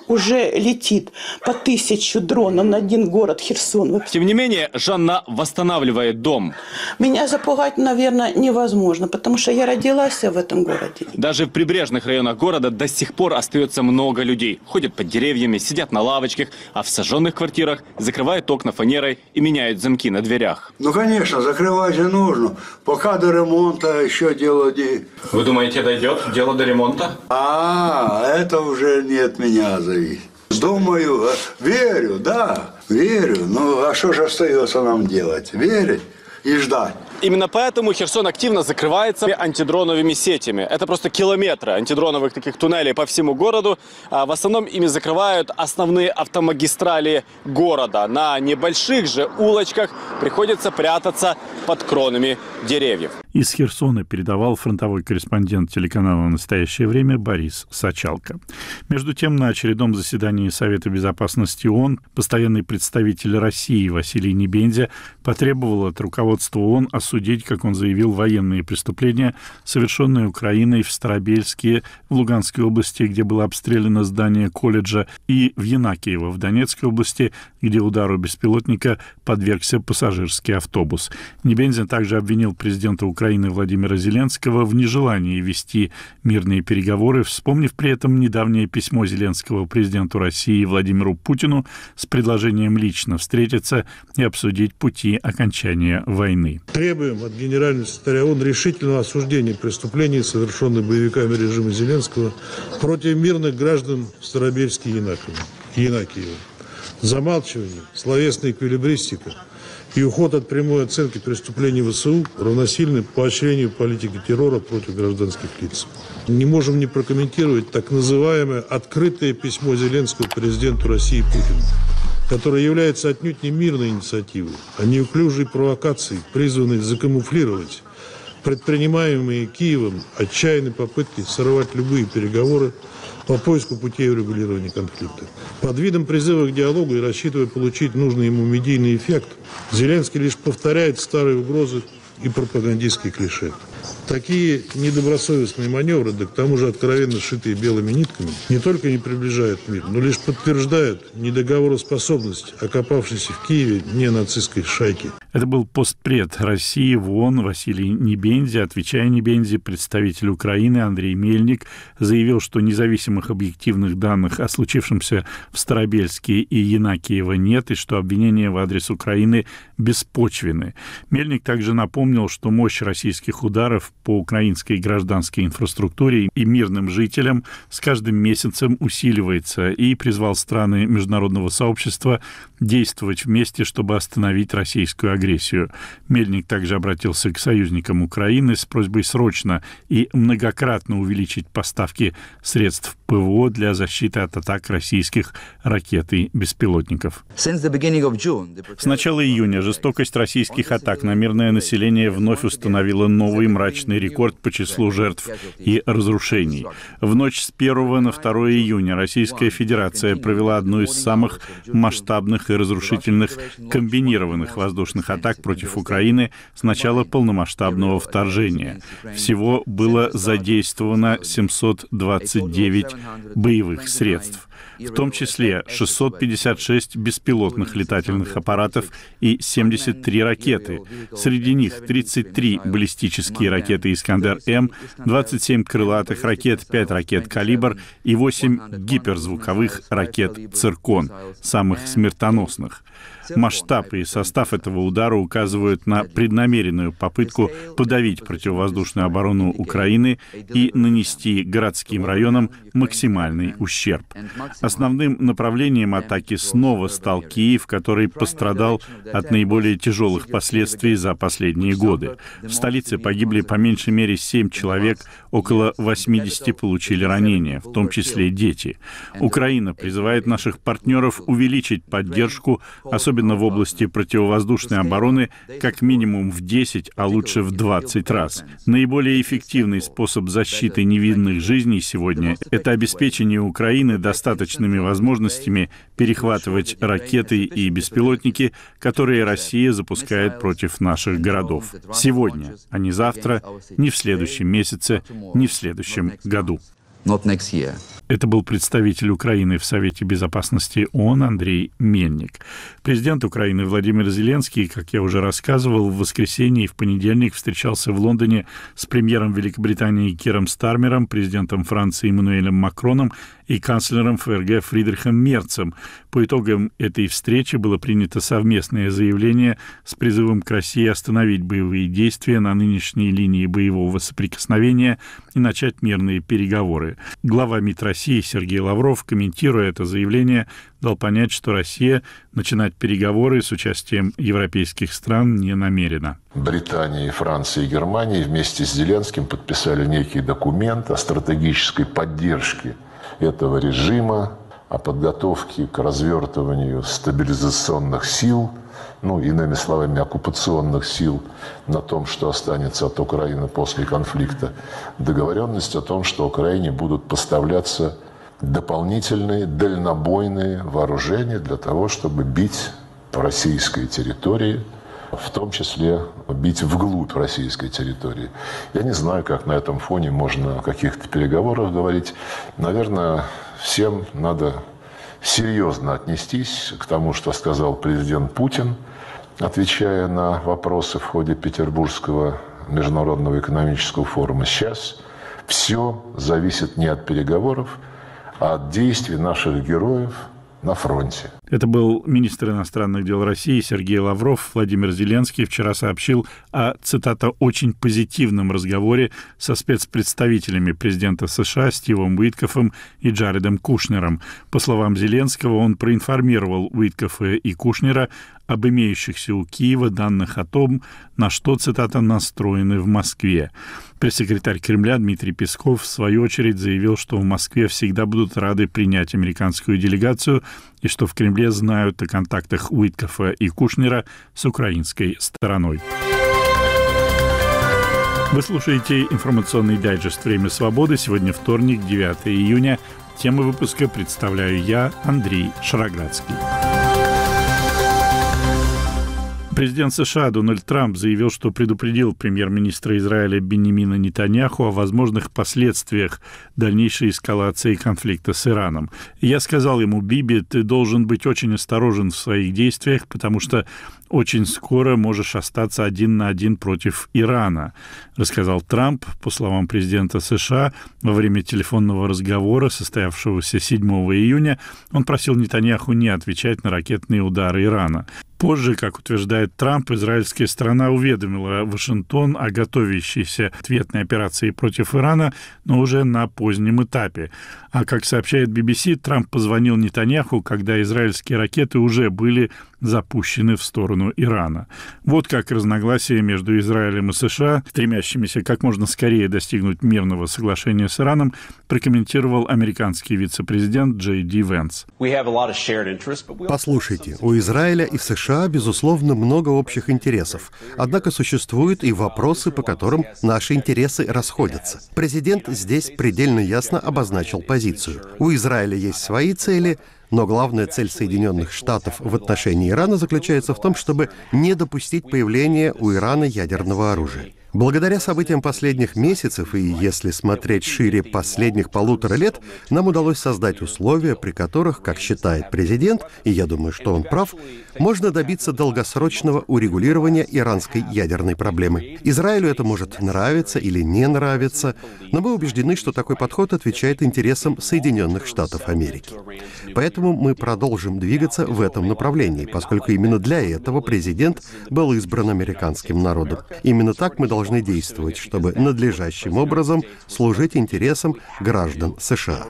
уже летит по 1000 дронов на один город Херсон. Тем не менее, Жанна восстанавливает дом. Меня запугать, наверное, невозможно, потому что я родилась в этом городе. Даже в прибрежных районах города до сих пор остается много людей. Ходят под деревьями, сидят на лавочках, а в сожженных квартирах закрывают окна фанерой и меняют замки на дверях. Ну, конечно, закрывать же нужно. Пока до ремонта еще дело... Вы думаете, дойдет дело до ремонта? Это уже не от меня зависит. Думаю, верю, да, верю. Ну, а что же остается нам делать? Верить и ждать. Именно поэтому Херсон активно закрывается антидроновыми сетями. Это просто километры антидроновых таких туннелей по всему городу. В основном ими закрывают основные автомагистрали города. На небольших же улочках приходится прятаться под кронами деревьев. Из Херсона передавал фронтовой корреспондент телеканала «Настоящее время» Борис Сачалко. Между тем, на очередном заседании Совета безопасности ООН постоянный представитель России Василий Небензя потребовал от руководства ООН осудить, как он заявил, военные преступления, совершенные Украиной в Старобельске, в Луганской области, где было обстреляно здание колледжа, и в Янакиево, в Донецкой области, где удару беспилотника подвергся пассажирский автобус. Небензя также обвинил президента Украины Владимира Зеленского в нежелании вести мирные переговоры, вспомнив при этом недавнее письмо Зеленского президенту России Владимиру Путину с предложением лично встретиться и обсудить пути окончания войны. Требуем от генерального секретаря ООН решительного осуждения преступлений, совершенных боевиками режима Зеленского против мирных граждан в Старобельске и Янакиево. Замалчивание, словесная эквилибристика и уход от прямой оценки преступлений ВСУ равносильны поощрению политики террора против гражданских лиц. Не можем не прокомментировать так называемое открытое письмо Зеленского президенту России Путину, которое является отнюдь не мирной инициативой, а неуклюжей провокацией, призванной закамуфлировать предпринимаемые Киевом отчаянные попытки сорвать любые переговоры по поиску путей урегулирования конфликта. Под видом призыва к диалогу и рассчитывая получить нужный ему медийный эффект, Зеленский лишь повторяет старые угрозы и пропагандистские клише. Такие недобросовестные маневры, да к тому же откровенно сшитые белыми нитками, не только не приближают мир, но лишь подтверждают недоговороспособность окопавшейся в Киеве ненацистской шайки. Это был постпред России в ООН Василий Небензя. Отвечая Небензе, представитель Украины Андрей Мельник заявил, что независимых объективных данных о случившемся в Старобельске и Янакиево нет, и что обвинения в адрес Украины беспочвенны. Мельник также напомнил, что мощь российских ударов по украинской гражданской инфраструктуре и мирным жителям с каждым месяцем усиливается, и призвал страны международного сообщества действовать вместе, чтобы остановить российскую агрессию. Мельник также обратился к союзникам Украины с просьбой срочно и многократно увеличить поставки средств ПВО для защиты от атак российских ракет и беспилотников. С начала июня жестокость российских атак на мирное население вновь установила новый мрачный рекорд по числу жертв и разрушений. В ночь с 1 на 2 июня Российская Федерация провела одну из самых масштабных и разрушительных комбинированных воздушных атак против Украины с начала полномасштабного вторжения. Всего было задействовано 729 боевых средств, в том числе 656 беспилотных летательных аппаратов и 73 ракеты. Среди них 33 баллистические ракеты «Искандер-М», 27 крылатых ракет, 5 ракет «Калибр» и 8 гиперзвуковых ракет «Циркон», самых смертоносных. Масштаб и состав этого удара указывают на преднамеренную попытку подавить противовоздушную оборону Украины и нанести городским районам максимальный ущерб. Основным направлением атаки снова стал Киев, который пострадал от наиболее тяжелых последствий за последние годы. В столице погибли по меньшей мере 7 человек, около 80 получили ранения, в том числе дети. Украина призывает наших партнеров увеличить поддержку, особенно в области противовоздушной обороны, как минимум в 10, а лучше в 20 раз. Наиболее эффективный способ защиты невинных жизней сегодня – это обеспечение Украины достаточными возможностями перехватывать ракеты и беспилотники, которые Россия запускает против наших городов. Сегодня, а не завтра, не в следующем месяце, не в следующем году. not next year. Это был представитель Украины в Совете Безопасности ООН Андрей Мельник. Президент Украины Владимир Зеленский, как я уже рассказывал, в воскресенье и в понедельник встречался в Лондоне с премьером Великобритании Киром Стармером, президентом Франции Эммануэлем Макроном и канцлером ФРГ Фридрихом Мерцем. По итогам этой встречи было принято совместное заявление с призывом к России остановить боевые действия на нынешней линии боевого соприкосновения и начать мирные переговоры. Глава МИД России Сергей Лавров, комментируя это заявление, дал понять, что Россия начинать переговоры с участием европейских стран не намерена. Британия, Франция и Германия вместе с Зеленским подписали некий документ о стратегической поддержке этого режима, о подготовке к развертыванию стабилизационных сил, иными словами, оккупационных сил, на том, что останется от Украины после конфликта. Договоренность о том, что Украине будут поставляться дополнительные дальнобойные вооружения для того, чтобы бить по российской территории, в том числе бить вглубь российской территории. Я не знаю, как на этом фоне можно о каких-то переговорах говорить. Наверное, всем надо серьезно отнестись к тому, что сказал президент Путин, отвечая на вопросы в ходе Петербургского международного экономического форума. Сейчас все зависит не от переговоров, а от действий наших героев на фронте. Это был министр иностранных дел России Сергей Лавров. Владимир Зеленский вчера сообщил о, цитата, «очень позитивном разговоре со спецпредставителями президента США Стивом Уиткоффом и Джаредом Кушнером». По словам Зеленского, он проинформировал Уиткоффа и Кушнера об имеющихся у Киева данных о том, на что, цитата, «настроены в Москве». Пресс-секретарь Кремля Дмитрий Песков в свою очередь заявил, что в Москве всегда будут рады принять американскую делегацию и что в Кремле знают о контактах Уиткоффа и Кушнера с украинской стороной. Вы слушаете информационный дайджест «Время свободы». Сегодня вторник, 9 июня. Тему выпуска представляю я, Андрей Шароградский. Президент США Дональд Трамп заявил, что предупредил премьер-министра Израиля Биньямина Нетаньяху о возможных последствиях дальнейшей эскалации конфликта с Ираном. «Я сказал ему: Биби, ты должен быть очень осторожен в своих действиях, потому что очень скоро можешь остаться один на один против Ирана», рассказал Трамп, по словам президента США, во время телефонного разговора, состоявшегося 7 июня. Он просил Нетаньяху не отвечать на ракетные удары Ирана. Позже, как утверждает Трамп, израильская сторона уведомила Вашингтон о готовящейся ответной операции против Ирана, но уже на позднем этапе. А как сообщает BBC, Трамп позвонил Нетаньяху, когда израильские ракеты уже были запущены в сторону Ирана. Вот как разногласия между Израилем и США, стремящимися как можно скорее достигнуть мирного соглашения с Ираном, прокомментировал американский вице-президент Джей Ди Венс. Послушайте, у Израиля и США, безусловно, много общих интересов. Однако существуют и вопросы, по которым наши интересы расходятся. Президент здесь предельно ясно обозначил позицию. У Израиля есть свои цели, но главная цель Соединенных Штатов в отношении Ирана заключается в том, чтобы не допустить появления у Ирана ядерного оружия. Благодаря событиям последних месяцев и, если смотреть шире, последних 1,5 лет, нам удалось создать условия, при которых, как считает президент, и я думаю, что он прав, можно добиться долгосрочного урегулирования иранской ядерной проблемы. Израилю это может нравиться или не нравиться, но мы убеждены, что такой подход отвечает интересам Соединенных Штатов Америки. Поэтому мы продолжим двигаться в этом направлении, поскольку именно для этого президент был избран американским народом. Именно так мы должны действовать, чтобы надлежащим образом служить интересам граждан США.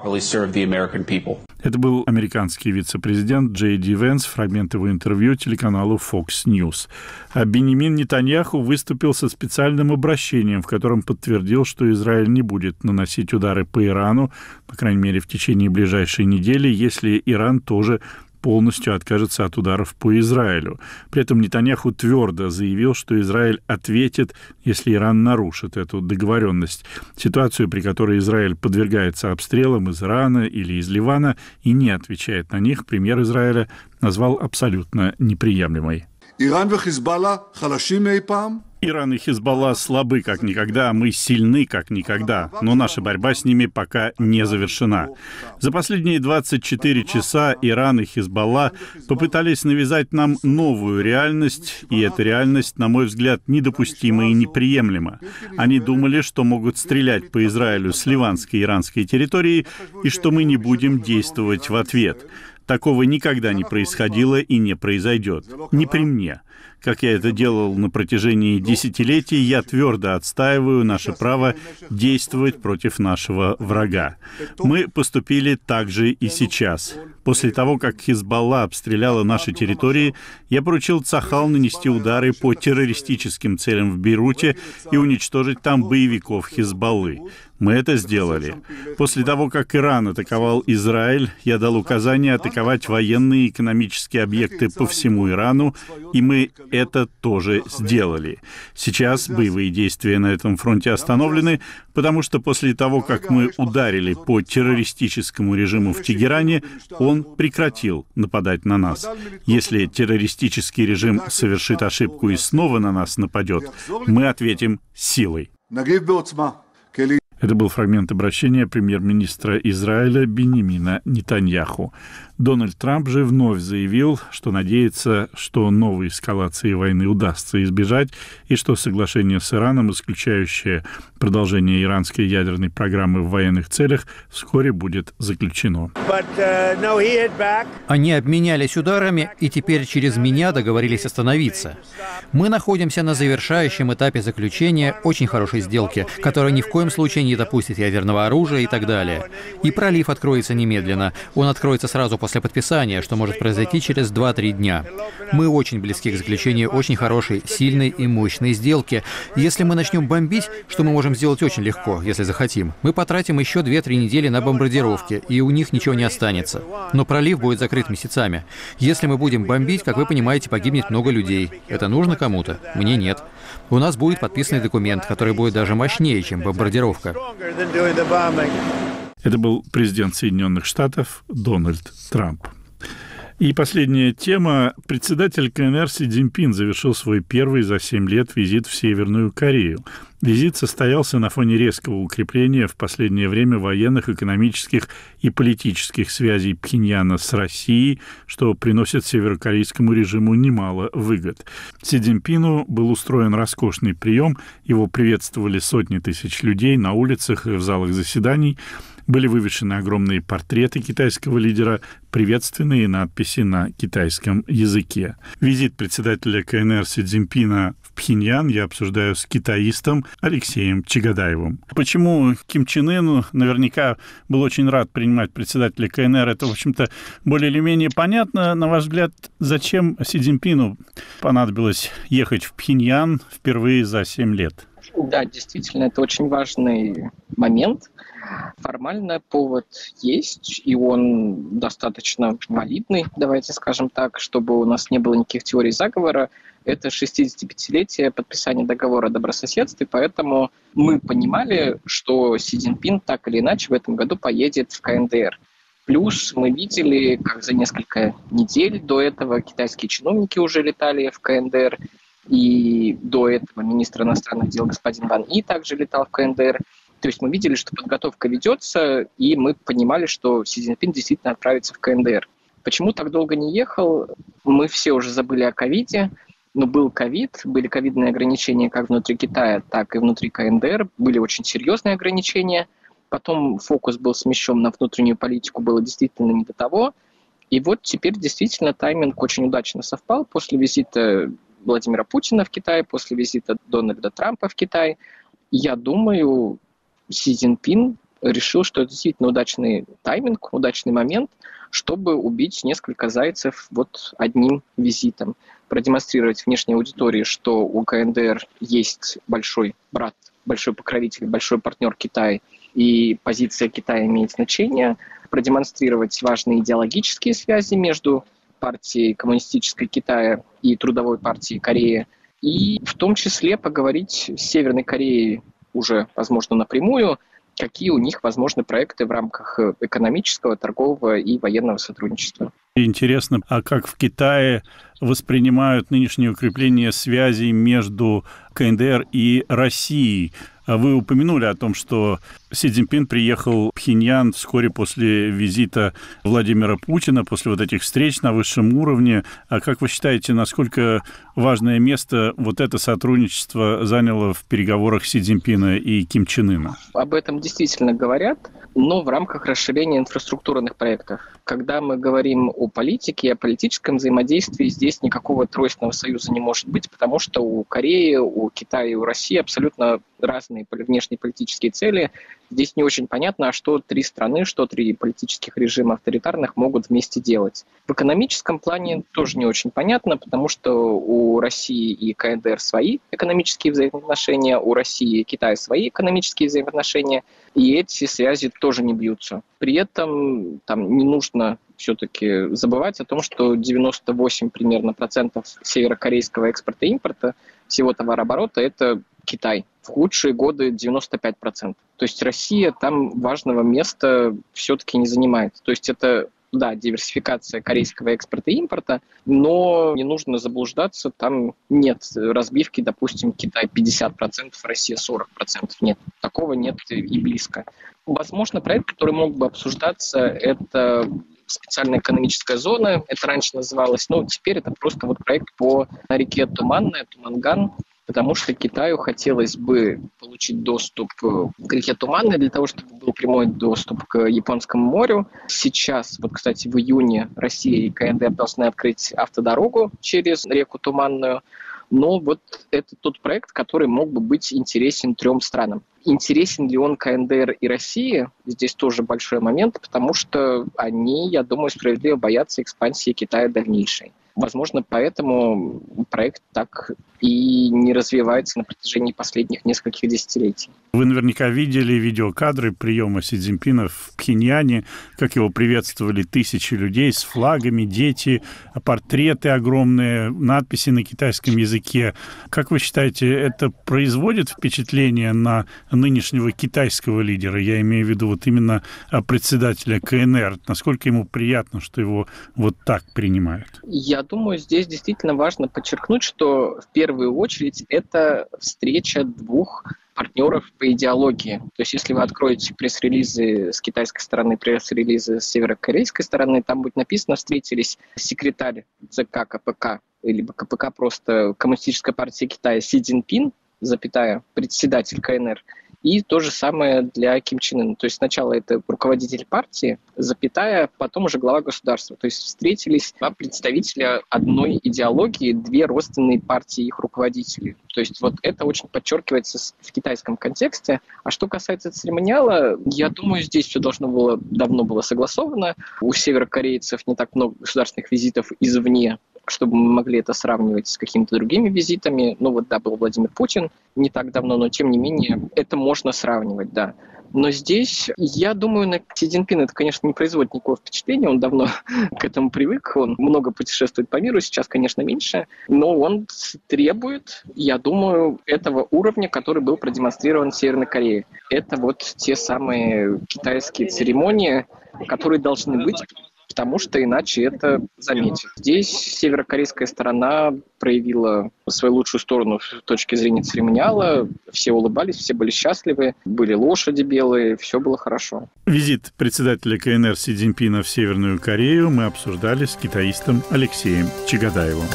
Это был американский вице-президент Джей Ди Венс, фрагмент его интервью телеканалу Fox News. А Биньямин Нетаньяху выступил со специальным обращением, в котором подтвердил, что Израиль не будет наносить удары по Ирану, по крайней мере, в течение ближайшей недели, если Иран тоже полностью откажется от ударов по Израилю. При этом Нетаньяху твердо заявил, что Израиль ответит, если Иран нарушит эту договоренность. Ситуацию, при которой Израиль подвергается обстрелам из Ирана или из Ливана и не отвечает на них, премьер Израиля назвал абсолютно неприемлемой. Иран и Хизбалла слабы как никогда, мы сильны как никогда, но наша борьба с ними пока не завершена. За последние 24 часа Иран и Хизбалла попытались навязать нам новую реальность, и эта реальность, на мой взгляд, недопустима и неприемлема. Они думали, что могут стрелять по Израилю с ливанской и иранской территории, и что мы не будем действовать в ответ. Такого никогда не происходило и не произойдет. Не при мне. Как я это делал на протяжении десятилетий, я твердо отстаиваю наше право действовать против нашего врага. Мы поступили так же и сейчас. После того, как Хизбалла обстреляла наши территории, я поручил Цахал нанести удары по террористическим целям в Бейруте и уничтожить там боевиков Хизбаллы. Мы это сделали. После того, как Иран атаковал Израиль, я дал указание атаковать военные и экономические объекты по всему Ирану, и мы это тоже сделали. Сейчас боевые действия на этом фронте остановлены, потому что после того, как мы ударили по террористическому режиму в Тегеране, он прекратил нападать на нас. Если террористический режим совершит ошибку и снова на нас нападет, мы ответим силой. Это был фрагмент обращения премьер-министра Израиля Биньямина Нетаньяху. Дональд Трамп же вновь заявил, что надеется, что новой эскалации войны удастся избежать, и что соглашение с Ираном, исключающее продолжение иранской ядерной программы в военных целях, вскоре будет заключено. Они обменялись ударами и теперь через меня договорились остановиться. Мы находимся на завершающем этапе заключения очень хорошей сделки, которая ни в коем случае не допустит ядерного оружия и так далее. И пролив откроется немедленно. Он откроется сразу после подписания, что может произойти через 2-3 дня. Мы очень близки к заключению очень хорошей, сильной и мощной сделки. Если мы начнем бомбить, что мы можем сделать очень легко, если захотим, мы потратим еще 2-3 недели на бомбардировки, и у них ничего не останется. Но пролив будет закрыт месяцами. Если мы будем бомбить, как вы понимаете, погибнет много людей. Это нужно кому-то? Мне нет. У нас будет подписанный документ, который будет даже мощнее, чем бомбардировка. Это был президент Соединенных Штатов Дональд Трамп. И последняя тема. Председатель КНР Си Цзиньпин завершил свой первый за 7 лет визит в Северную Корею. Визит состоялся на фоне резкого укрепления в последнее время военных, экономических и политических связей Пхеньяна с Россией, что приносит северокорейскому режиму немало выгод. Си Цзиньпину был устроен роскошный прием, его приветствовали сотни тысяч людей на улицах и в залах заседаний. Были вывешены огромные портреты китайского лидера, приветственные надписи на китайском языке. Визит председателя КНР Си Цзиньпина в Пхеньян я обсуждаю с китаистом Алексеем Чагадаевым. Почему Ким Чен Ын наверняка был очень рад принимать председателя КНР, это, в общем-то, более или менее понятно. На ваш взгляд, зачем Си Цзиньпину понадобилось ехать в Пхеньян впервые за 7 лет? Да, действительно, это очень важный момент. Формально повод есть, и он достаточно валидный, давайте скажем так, чтобы у нас не было никаких теорий заговора. Это 65-летие подписания договора о добрососедстве, поэтому мы понимали, что Си Цзиньпин так или иначе в этом году поедет в КНДР. Плюс мы видели, как за несколько недель до этого китайские чиновники уже летали в КНДР, и до этого министр иностранных дел господин Ван И также летал в КНДР. То есть мы видели, что подготовка ведется, и мы понимали, что Си Цзиньпин действительно отправится в КНДР. Почему так долго не ехал? Мы все уже забыли о ковиде, но был ковид, были ковидные ограничения как внутри Китая, так и внутри КНДР, были очень серьезные ограничения. Потом фокус был смещен на внутреннюю политику, было действительно не до того. И вот теперь действительно тайминг очень удачно совпал после визита Владимира Путина в Китай, после визита Дональда Трампа в Китай. Я думаю, Си Цзиньпин решил, что это действительно удачный тайминг, удачный момент, чтобы убить несколько зайцев вот одним визитом. Продемонстрировать внешней аудитории, что у КНДР есть большой брат, большой покровитель, большой партнер Китай, и позиция Китая имеет значение. Продемонстрировать важные идеологические связи между партией коммунистической Китая и Трудовой партией Кореи, и в том числе поговорить с Северной Кореей уже, возможно, напрямую, какие у них возможны проекты в рамках экономического, торгового и военного сотрудничества. Интересно, а как в Китае воспринимают нынешнее укрепление связей между КНДР и Россией? Вы упомянули о том, что Си Цзиньпин приехал в Пхеньян вскоре после визита Владимира Путина, после вот этих встреч на высшем уровне. А как вы считаете, насколько важное место вот это сотрудничество заняло в переговорах Си Цзиньпина и Ким Чен Ына? Об этом действительно говорят, но в рамках расширения инфраструктурных проектов. Когда мы говорим о политике, о политическом взаимодействии, здесь никакого тройственного союза не может быть, потому что у Кореи, у Китая и у России абсолютно разные внешнеполитические цели. Здесь не очень понятно, а что три страны, что три политических режима авторитарных могут вместе делать. В экономическом плане тоже не очень понятно, потому что у России и КНДР свои экономические взаимоотношения, у России и Китая свои экономические взаимоотношения, и эти связи тоже не бьются. При этом там не нужно все-таки забывать о том, что 98% примерно процентов северокорейского экспорта и импорта всего товарооборота – это Китай. В худшие годы 95%. То есть Россия там важного места все-таки не занимает. То есть это, да, диверсификация корейского экспорта и импорта, но не нужно заблуждаться, там нет разбивки, допустим, Китай 50%, Россия 40%. Нет, такого нет и близко. Возможно, проект, который мог бы обсуждаться, это специальная экономическая зона, это раньше называлось, но теперь это просто вот проект по реке Туманная, Туманган, потому что Китаю хотелось бы получить доступ к реке Туманной для того, чтобы был прямой доступ к Японскому морю. Сейчас, вот, кстати, в июне Россия и КНДР должны открыть автодорогу через реку Туманную, но вот это тот проект, который мог бы быть интересен трем странам. Интересен ли он КНДР и России? Здесь тоже большой момент, потому что они, я думаю, справедливо боятся экспансии Китая дальнейшей. Возможно, поэтому проект так и не развивается на протяжении последних нескольких десятилетий. Вы наверняка видели видеокадры приема Си Цзиньпина в Пхеньяне, как его приветствовали тысячи людей с флагами, дети, портреты огромные, надписи на китайском языке. Как вы считаете, это производит впечатление на нынешнего китайского лидера? Я имею в виду вот именно председателя КНР. Насколько ему приятно, что его вот так принимают? Я думаю, здесь действительно важно подчеркнуть, что в первую очередь это встреча двух партнеров по идеологии. То есть если вы откроете пресс-релизы с китайской стороны, пресс-релизы с северокорейской стороны, там будет написано, встретились секретарь ЦК КПК, либо КПК просто Коммунистическая партия Китая Си Цзиньпин, запятая, председатель КНР, и то же самое для Ким Чен Ына. То есть сначала это руководитель партии, запятая, потом уже глава государства. То есть встретились два представителя одной идеологии, две родственные партии их руководителей. То есть вот это очень подчеркивается в китайском контексте. А что касается церемониала, я думаю, здесь все давно было согласовано. У северокорейцев не так много государственных визитов извне, чтобы мы могли это сравнивать с какими-то другими визитами. Ну вот, да, был Владимир Путин не так давно, но тем не менее это можно сравнивать, да. Но здесь, я думаю, на Си Цзиньпина это, конечно, не производит никакого впечатления, он давно к этому привык, он много путешествует по миру, сейчас, конечно, меньше, но он требует, я думаю, этого уровня, который был продемонстрирован в Северной Корее. Это вот те самые китайские церемонии, которые должны быть, потому что иначе это заметят. Здесь северокорейская сторона проявила свою лучшую сторону с точки зрения церемониала. Все улыбались, все были счастливы, были лошади белые, все было хорошо. Визит председателя КНР Си Цзиньпина в Северную Корею мы обсуждали с китаистом Алексеем Чагадаевым.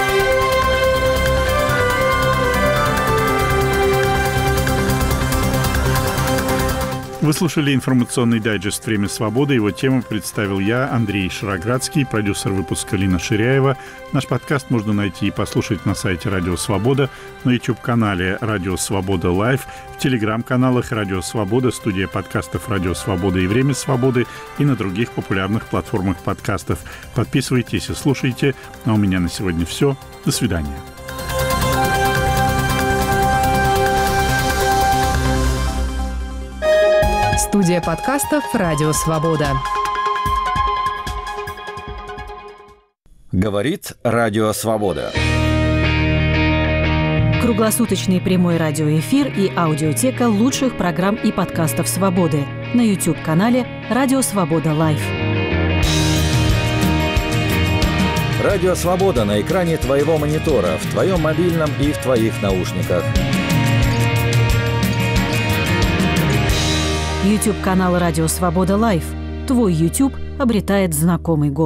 Вы слушали информационный дайджест «Время свободы». Его тему представил я, Андрей Шароградский, продюсер выпуска Лина Ширяева. Наш подкаст можно найти и послушать на сайте «Радио Свобода», на YouTube-канале «Радио Свобода Лайв», в телеграм-каналах «Радио Свобода», студия подкастов «Радио Свобода» и «Время свободы» и на других популярных платформах подкастов. Подписывайтесь и слушайте. А у меня на сегодня все. До свидания. Студия подкастов «Радио Свобода». Говорит Радио Свобода. Круглосуточный прямой радиоэфир и аудиотека лучших программ и подкастов «Свободы» на YouTube-канале «Радио Свобода Лайв». Радио «Свобода» на экране твоего монитора, в твоем мобильном и в твоих наушниках. YouTube-канал «Радио Свобода Лайв». Твой YouTube обретает знакомый голос.